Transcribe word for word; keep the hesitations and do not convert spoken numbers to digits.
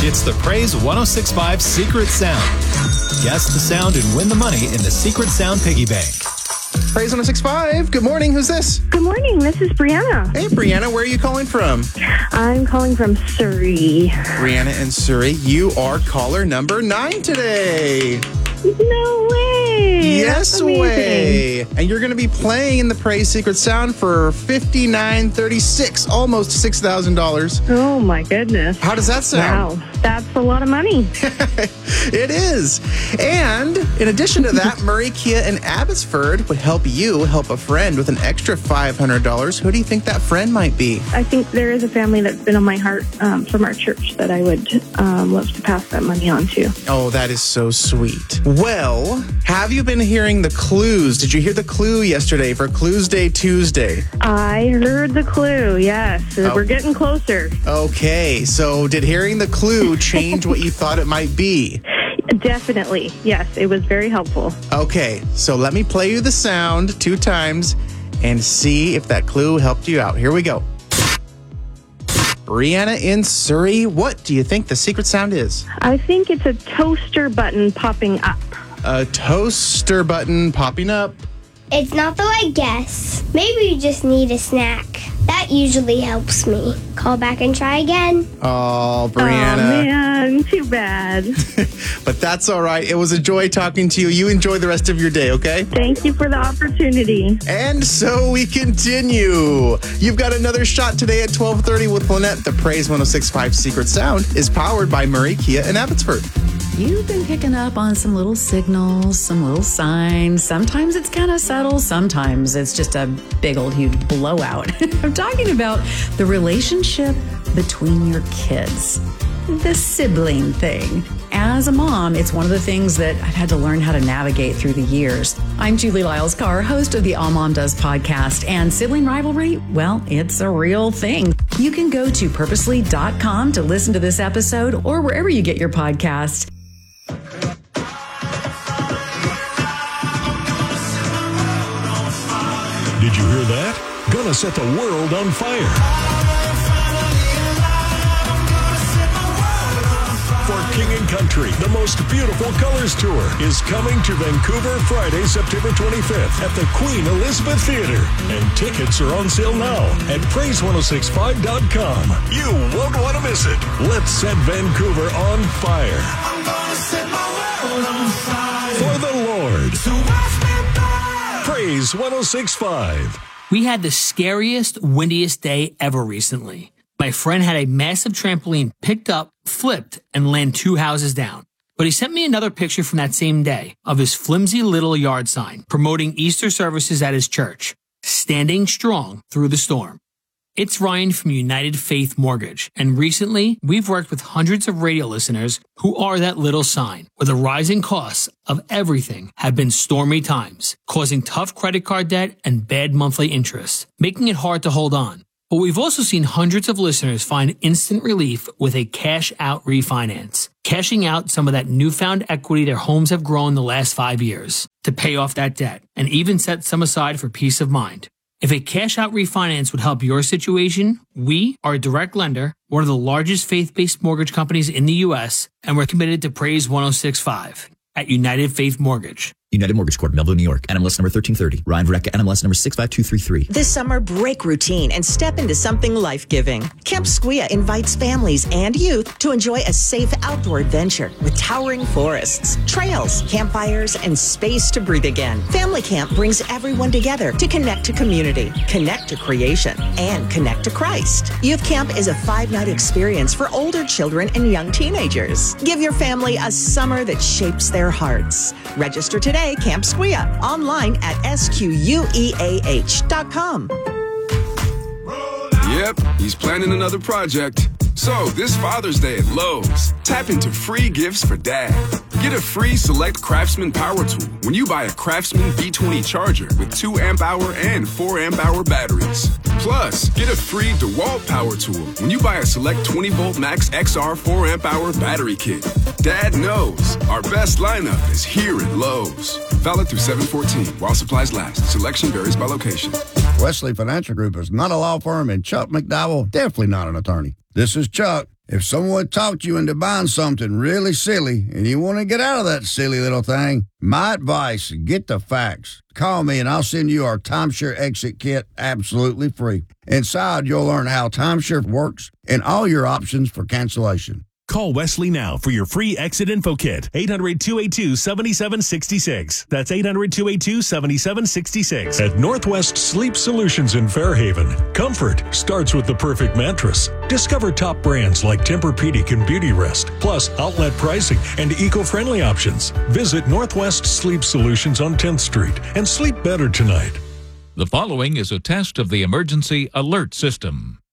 It's the Praise one oh six point five Secret Sound. Guess the sound and win the money in the Secret Sound Piggy Bank. Praise one oh six point five. Good morning. Who's this? Good morning. This is Brianna. Hey, Brianna. Where are you calling from? I'm calling from Surrey. Brianna in Surrey. You are caller number nine today. No way. Yes way. And you're going to be playing in the Praise Secret Sound for fifty-nine thirty-six, almost six thousand dollars. Oh, my goodness. How does that sound? Wow. That's a lot of money. It is. And in addition to that, Murray Kia in Abbotsford would help you help a friend with an extra five hundred dollars. Who do you think that friend might be? I think there is a family that's been on my heart um, from our church that I would um, love to pass that money on to. Oh, that is so sweet. Well, have you been hearing the clues? Did you hear the clue yesterday for Clues Day Tuesday? I heard the clue, yes. Oh. We're getting closer. Okay, so did hearing the clue change what you thought it might be? Definitely, yes. It was very helpful. Okay, so let me play you the sound two times and see if that clue helped you out. Here we go. Brianna in Surrey, what do you think the secret sound is? I think it's a toaster button popping up. A toaster button popping up. It's not the right guess. Maybe you just need a snack. That usually helps me. Call back and try again. Oh, Brianna. Oh, man. Too bad. But that's all right. It was a joy talking to you. You enjoy the rest of your day, okay? Thank you for the opportunity. And so we continue. You've got another shot today at twelve thirty with Lynette. The Praise one oh six point five Secret Sound is powered by Murray Kia in Abbotsford. You've been picking up on some little signals, some little signs. Sometimes it's kind of subtle. Sometimes it's just a big old huge blowout. I'm talking about the relationship between your kids, the sibling thing. As a mom, it's one of the things that I've had to learn how to navigate through the years. I'm Julie Lyles-Carr, host of the All Mom Does podcast, and sibling rivalry, well, it's a real thing. You can go to purposely dot com to listen to this episode or wherever you get your podcast. Did you hear that? Gonna set the world on fire. For King and Country, the most beautiful colors tour is coming to Vancouver Friday, September twenty-fifth at the Queen Elizabeth Theatre. And tickets are on sale now at praise one oh six point five dot com. You won't want to miss it. Let's set Vancouver on fire. I'm gonna set my world on fire. For the Lord. So watch me burn. Praise one oh six point five. We had the scariest, windiest day ever recently. My friend had a massive trampoline picked up, flipped, and land two houses down. But he sent me another picture from that same day of his flimsy little yard sign promoting Easter services at his church, standing strong through the storm. It's Ryan from United Faith Mortgage, and recently we've worked with hundreds of radio listeners who are that little sign, where the rising costs of everything have been stormy times, causing tough credit card debt and bad monthly interest, making it hard to hold on. But we've also seen hundreds of listeners find instant relief with a cash-out refinance, cashing out some of that newfound equity their homes have grown the last five years to pay off that debt, and even set some aside for peace of mind. If a cash-out refinance would help your situation, we are a direct lender, one of the largest faith-based mortgage companies in the U S, and we're committed to Praise one oh six point five at United Faith Mortgage. United Mortgage Corp, Melville, New York. N M L S number thirteen thirty. Ryan Verrecka, N M L S number six five two three three. This summer, break routine and step into something life-giving. Camp Squia invites families and youth to enjoy a safe outdoor adventure with towering forests, trails, campfires, and space to breathe again. Family Camp brings everyone together to connect to community, connect to creation, and connect to Christ. Youth Camp is a five-night experience for older children and young teenagers. Give your family a summer that shapes their hearts. Register today. Camp Squia, online at squeah dot com. Yep, he's planning another project. So, this Father's Day at Lowe's, tap into free gifts for Dad. Get a free Select Craftsman power tool when you buy a Craftsman B twenty charger with two amp hour and four amp hour batteries. Plus, get a free DeWalt power tool when you buy a Select twenty volt Max X R four amp hour battery kit. Dad knows our best lineup is here at Lowe's. Valid through seven fourteen while supplies last. Selection varies by location. Wesley Financial Group is not a law firm, and Chuck McDowell definitely not an attorney. This is Chuck. If someone talked you into buying something really silly and you want to get out of that silly little thing, my advice, get the facts. Call me and I'll send you our Timeshare Exit Kit absolutely free. Inside, you'll learn how timeshare works and all your options for cancellation. Call Wesley now for your free exit info kit. eight hundred, two eight two, seven seven six six. That's eight hundred, two eight two, seven seven six six. At Northwest Sleep Solutions in Fairhaven, comfort starts with the perfect mattress. Discover top brands like Tempur-Pedic and Beauty Rest, plus outlet pricing and eco-friendly options. Visit Northwest Sleep Solutions on tenth Street and sleep better tonight. The following is a test of the emergency alert system.